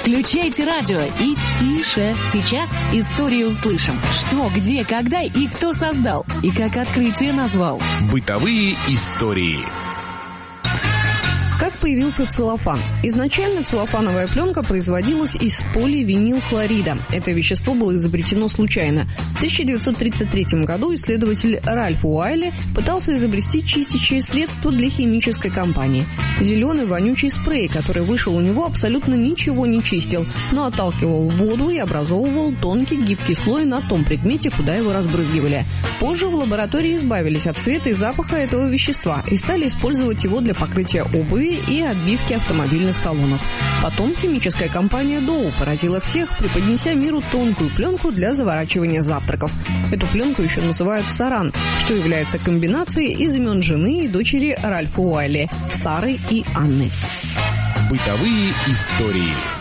Включайте радио и тише. Сейчас историю услышим. Что, где, когда и кто создал. И как открытие назвал. Бытовые истории. Как появился целлофан? Изначально целлофановая пленка производилась из поливинилхлорида. Это вещество было изобретено случайно. В 1933 году исследователь Ральф Уайли пытался изобрести чистящее средство для химической компании. Зеленый вонючий спрей, который вышел у него, абсолютно ничего не чистил, но отталкивал воду и образовывал тонкий гибкий слой на том предмете, куда его разбрызгивали. Позже в лаборатории избавились от цвета и запаха этого вещества и стали использовать его для покрытия обуви и отбивки автомобильных салонов. Потом химическая компания Dow поразила всех, преподнеся миру тонкую пленку для заворачивания завтраков. Эту пленку еще называют саран, что является комбинацией из имен жены и дочери Ральфа Уайли – Сары и Анны. Бытовые истории.